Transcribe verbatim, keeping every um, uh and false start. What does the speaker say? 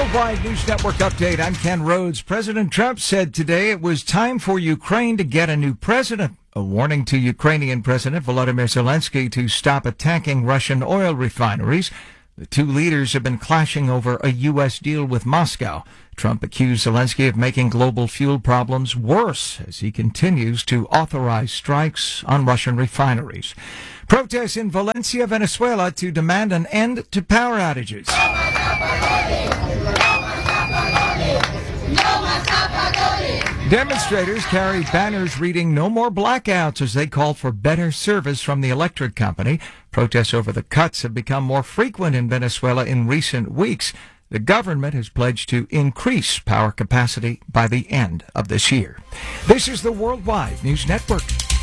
Worldwide News Network update. I'm Ken Rhodes. President Trump said today it was time for Ukraine to get a new president. A warning to Ukrainian President Volodymyr Zelensky to stop attacking Russian oil refineries. The two leaders have been clashing over a U S deal with Moscow. Trump accused Zelensky of making global fuel problems worse as he continues to authorize strikes on Russian refineries. Protests in Valencia, Venezuela to demand an end to power outages. Demonstrators carried banners reading "No more blackouts" as they called for better service from the electric company. Protests over the cuts have become more frequent in Venezuela in recent weeks. The government has pledged to increase power capacity by the end of this year. This is the Worldwide News Network.